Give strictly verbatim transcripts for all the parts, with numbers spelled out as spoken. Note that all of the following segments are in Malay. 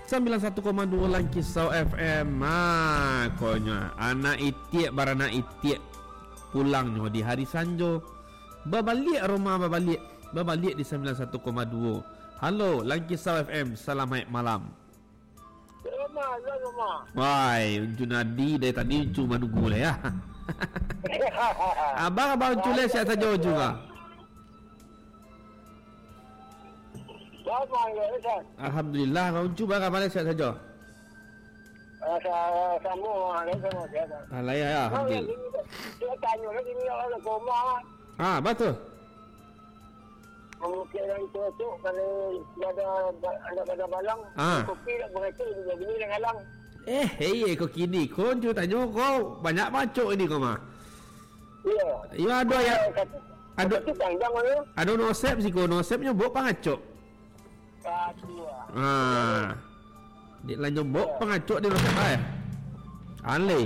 sembilan satu koma dua Langkisau F M. Ah, konya anak itiak barana itiak pulangnya di hari Sanjo. Babalik rumah babalik. Babalik di sembilan satu koma dua. Halo, Langkisau F M. Selamat malam. Rumah, rumah. Wai, Junadi dari tadi cuma nunggu lah ya. Abang abang cule sihat saja juga. Alhamdulillah, kau cuba kapan sihat saja. Saya sambung dengan semua sihat. Alah ya, alhamdulillah. Dia tanya lagi ni orang koma. Ah, betul. Mungkin yang itu kalau ada ada ada balang, ah. kopi nak berita juga gini dengan halang. Eh, hei, kau kini kau tu tanya kau banyak macam ini kau mah. Ya. Ya ada ya. Ada tu panjang mana? Ada nosep sih kau nosepnya bawa pangacok. Ah. Dia lanjut bawa pangacok dia nosep ay. Anle.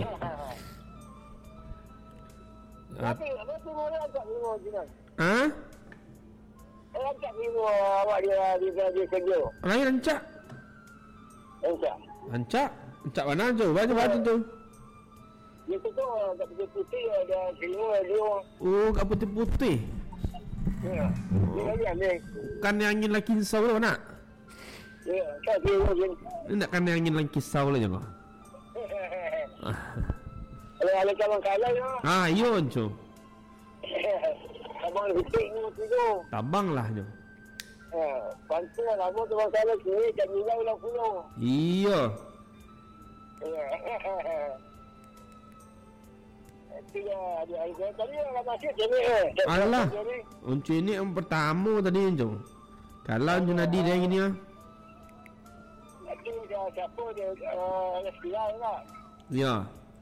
Tapi apa tu orang agak bingung juga. Ah? Orang agak bingung awak dia dia dia kerja. Lain rancak. Rancak. Rancak? Rancak mana tu? Baca baca tu. Dia tu tu kat putih-putih ada semua dia. Oh, kat putih-putih. Ya. Dia lagi ambil. Kan yang angin lagi kisau lah nak? Ya, tak dia je. Nak kan yang angin lagi kisau lah je kau. Kalau ada calon kaya ya. Ah, iyo tu. Abang letik ni tu. Tabang lah je. Ha, pantas lah abang tu kaya sini kat Milau lah pulau. Iya. Ya. Dia dia ada tadi orang masih sini eh. Alah. Uncu ini yang pertama tadi Uncu. Kalau Uncu Nadi dia gini ah. Nanti dia siapa dia eh sekolah lah. Ya.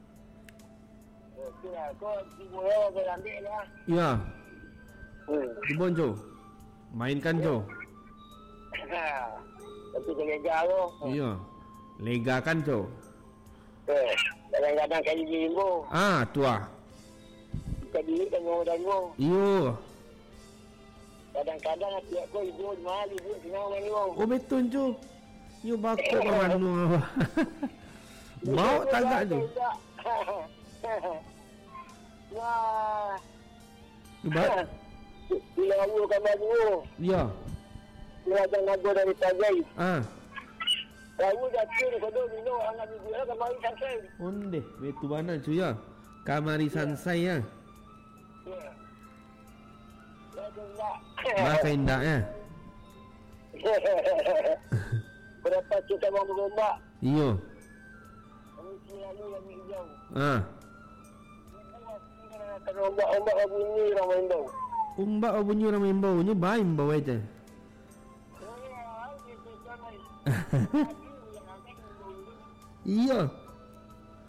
Okey lah, kau boleh kau ambil lah. Ya. Hmm. Cuba Uncu. Mainkan Uncu. Tapi dia lega tu. Iya. Legakan Uncu. Eh, kadang-kadang kali jimbo. Ah, tu ah. Kali tengok-tengok. Iyo. Kadang-kadang hati aku ibu di mana ibu senang main ni. Oh betul Uncu. You bakut ke mana awak? Mau tagak tu. Wah. Cuba. Bila aku gambar dulu. Ya. Dia ada nago dari Tajai. Ah. Aku dah kira kalau minum anak ibu lah kemari sampai. Onde, betu mana cu ya? Kamari sansai ya. Ya. Dah enggak. Maka indah ya. Berapa kita mau berombak? Iyo. Kami selalu yang hijau. Ah. Kalau ombak-ombak bunyi orang main bau. Umbak bunyi orang main bau ni baik bau aja. Iya.